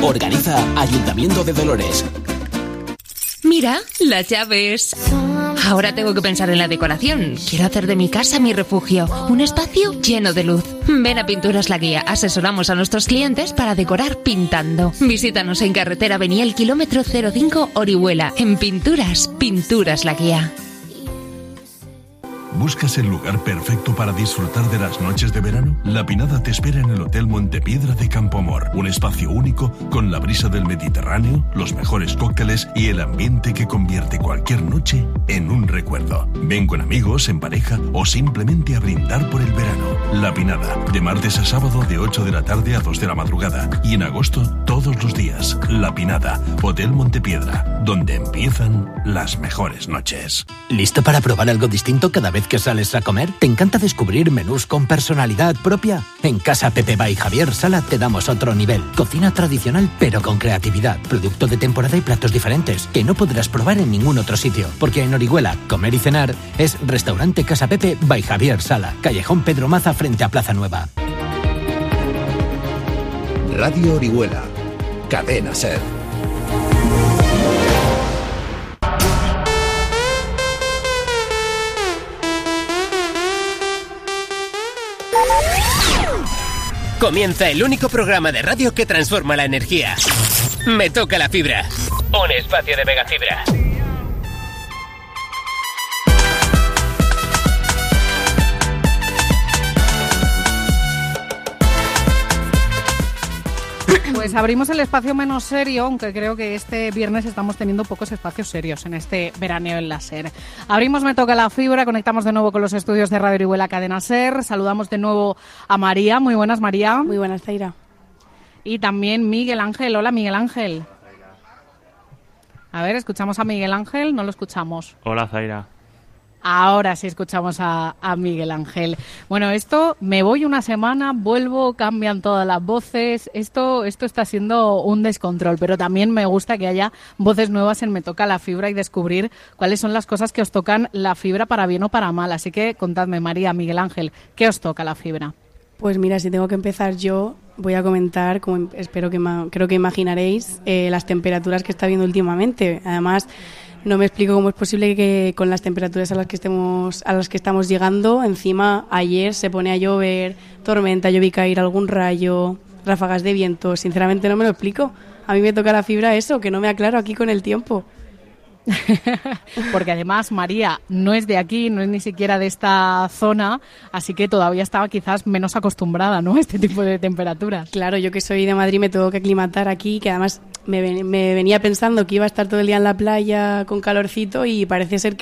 Organiza Ayuntamiento de Dolores. Mira, las llaves. Ahora tengo que pensar en la decoración. Quiero hacer de mi casa mi refugio, un espacio lleno de luz. Ven a Pinturas La Guía. Asesoramos a nuestros clientes para decorar pintando. Visítanos en carretera Beniel, kilómetro 05, Orihuela. En Pinturas La Guía. ¿Buscas el lugar perfecto para disfrutar de las noches de verano? La Pinada te espera en el Hotel Montepiedra de Campoamor, un espacio único con la brisa del Mediterráneo, los mejores cócteles y el ambiente que convierte cualquier noche en un recuerdo. Ven con amigos, en pareja o simplemente a brindar por el verano. La Pinada, de martes a sábado de 8 de la tarde a 2 de la madrugada y en agosto todos los días. La Pinada, Hotel Montepiedra, donde empiezan las mejores noches. ¿Listo para probar algo distinto cada vez que sales a comer? ¿Te encanta descubrir menús con personalidad propia? En Casa Pepe by Javier Sala te damos otro nivel. Cocina tradicional pero con creatividad. Producto de temporada y platos diferentes que no podrás probar en ningún otro sitio. Porque en Orihuela, comer y cenar es Restaurante Casa Pepe by Javier Sala. Callejón Pedro Maza frente a Plaza Nueva. Radio Orihuela. Cadena SER. Comienza el único programa de radio que transforma la energía. Me toca la fibra. Un espacio de Megafibra. Pues abrimos el espacio menos serio, aunque creo que este viernes estamos teniendo pocos espacios serios en este veraneo en la SER. Abrimos Me Toca la Fibra, conectamos de nuevo con los estudios de Radio Orihuela Cadena SER, saludamos de nuevo a María. Muy buenas, María. Muy buenas, Zaira. Y también Miguel Ángel. Hola, Miguel Ángel. A ver, escuchamos a Miguel Ángel, no lo escuchamos. Hola, Zaira. Ahora sí escuchamos a Miguel Ángel. Bueno, esto, me voy una semana, vuelvo, cambian todas las voces. Esto está siendo un descontrol, pero también me gusta que haya voces nuevas en Me Toca la Fibra y descubrir cuáles son las cosas que os tocan la fibra para bien o para mal. Así que contadme, María, Miguel Ángel, ¿qué os toca la fibra? Pues mira, si tengo que empezar yo, voy a comentar, como creo que imaginaréis, las temperaturas que está habiendo últimamente. Además, no me explico cómo es posible que con las temperaturas a las que estamos llegando, encima ayer se pone a llover, tormenta, yo vi caer algún rayo, ráfagas de viento. Sinceramente no me lo explico. A mí me toca la fibra eso, que no me aclaro aquí con el tiempo. Porque además María no es de aquí, no es ni siquiera de esta zona, así que todavía estaba quizás menos acostumbrada, ¿no?, a este tipo de temperaturas. Claro, yo que soy de Madrid me tengo que aclimatar aquí, que además me venía pensando que iba a estar todo el día en la playa con calorcito y parece ser